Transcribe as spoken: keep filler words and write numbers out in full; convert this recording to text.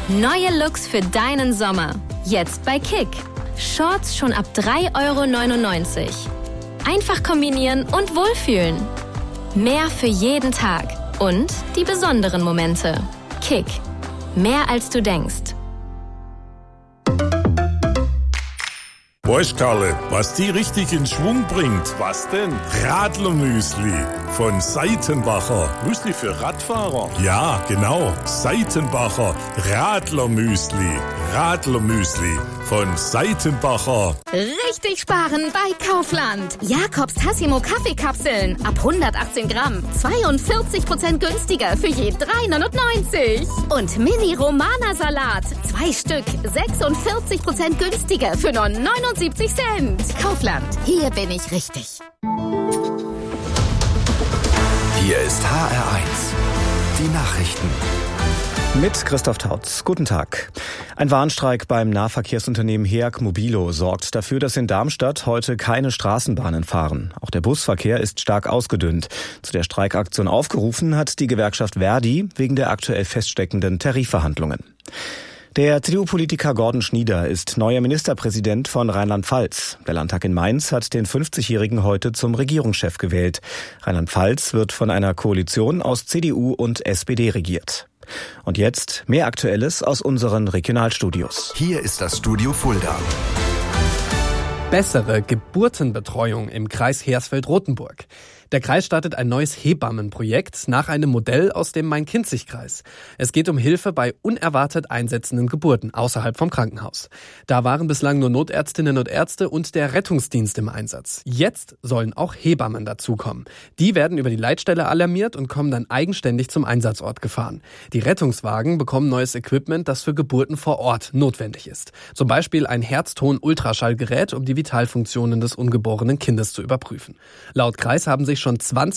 Neue Looks für deinen Sommer. Jetzt bei Kick. Shorts schon ab drei Euro neunundneunzig. Einfach kombinieren und wohlfühlen. Mehr für jeden Tag. Und die besonderen Momente. Kick. Mehr als du denkst. Weißt Karle, was die richtig in Schwung bringt? Was denn? Radlermüsli von Seitenbacher. Müsli für Radfahrer? Ja, genau. Seitenbacher Radlermüsli. Radlermüsli von Seitenbacher. Richtig sparen bei Kaufland. Jakobs Tassimo Kaffeekapseln ab hundertachtzehn Gramm. zweiundvierzig Prozent günstiger für je drei neunundneunzig. Und Mini Romana Salat. Zwei Stück. sechsundvierzig Prozent günstiger für nur neunundsiebzig Cent. Kaufland. Hier bin ich richtig. Hier ist H R eins. Die Nachrichten. Mit Christoph Tautz. Guten Tag. Ein Warnstreik beim Nahverkehrsunternehmen Heag Mobilo sorgt dafür, dass in Darmstadt heute keine Straßenbahnen fahren. Auch der Busverkehr ist stark ausgedünnt. Zu der Streikaktion aufgerufen hat die Gewerkschaft Verdi wegen der aktuell feststeckenden Tarifverhandlungen. Der C D U-Politiker Gordon Schnieder ist neuer Ministerpräsident von Rheinland-Pfalz. Der Landtag in Mainz hat den fünfzigjährigen heute zum Regierungschef gewählt. Rheinland-Pfalz wird von einer Koalition aus C D U und S P D regiert. Und jetzt mehr Aktuelles aus unseren Regionalstudios. Hier ist das Studio Fulda. Bessere Geburtenbetreuung im Kreis Hersfeld-Rotenburg. Der Kreis startet ein neues Hebammenprojekt nach einem Modell aus dem Main-Kinzig-Kreis. Es geht um Hilfe bei unerwartet einsetzenden Geburten außerhalb vom Krankenhaus. Da waren bislang nur Notärztinnen und Ärzte und der Rettungsdienst im Einsatz. Jetzt sollen auch Hebammen dazukommen. Die werden über die Leitstelle alarmiert und kommen dann eigenständig zum Einsatzort gefahren. Die Rettungswagen bekommen neues Equipment, das für Geburten vor Ort notwendig ist. Zum Beispiel ein Herzton-Ultraschallgerät, um die Vitalfunktionen des ungeborenen Kindes zu überprüfen. Laut Kreis haben sich schon zwanzig